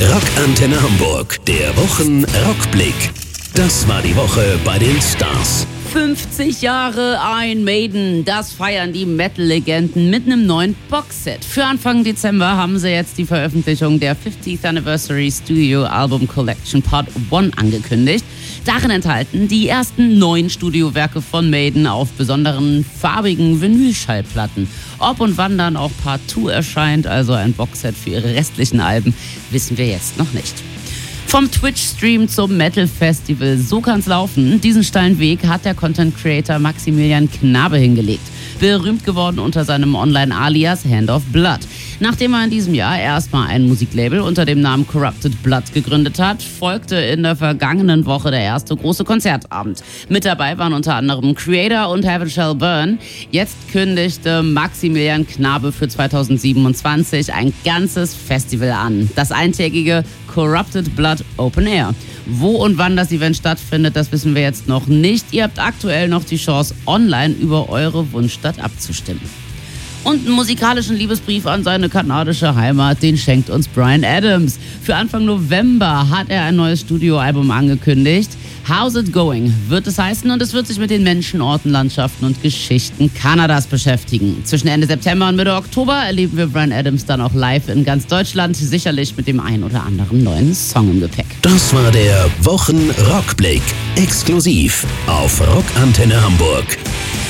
Rockantenne Hamburg, der Wochen-Rockblick. Das war die Woche bei den Stars. 50 Jahre Iron Maiden, das feiern die Metal-Legenden mit einem neuen Boxset. Für Anfang Dezember haben sie jetzt die Veröffentlichung der 50th Anniversary Studio Album Collection Part 1 angekündigt. Darin enthalten die ersten 9 Studiowerke von Maiden auf besonderen farbigen Vinylschallplatten. Ob und wann dann auch Part 2 erscheint, also ein Boxset für ihre restlichen Alben, wissen wir jetzt noch nicht. Vom Twitch-Stream zum Metal-Festival, so kann's laufen. Diesen steilen Weg hat der Content-Creator Maximilian Knabe hingelegt. Berühmt geworden unter seinem Online-Alias Hand of Blood. Nachdem er in diesem Jahr erstmal ein Musiklabel unter dem Namen Corrupted Blood gegründet hat, folgte in der vergangenen Woche der erste große Konzertabend. Mit dabei waren unter anderem Creator und Heaven Shall Burn. Jetzt kündigte Maximilian Knabe für 2027 ein ganzes Festival an. Das eintägige Corrupted Blood Open Air. Wo und wann das Event stattfindet, das wissen wir jetzt noch nicht. Ihr habt aktuell noch die Chance, online über eure Wunschstadt abzustimmen. Und einen musikalischen Liebesbrief an seine kanadische Heimat, den schenkt uns Bryan Adams. Für Anfang November hat er ein neues Studioalbum angekündigt. How's It Going wird es heißen, und es wird sich mit den Menschen, Orten, Landschaften und Geschichten Kanadas beschäftigen. Zwischen Ende September und Mitte Oktober erleben wir Bryan Adams dann auch live in ganz Deutschland, sicherlich mit dem ein oder anderen neuen Song im Gepäck. Das war der Wochen-Rockblick, exklusiv auf Rockantenne Hamburg.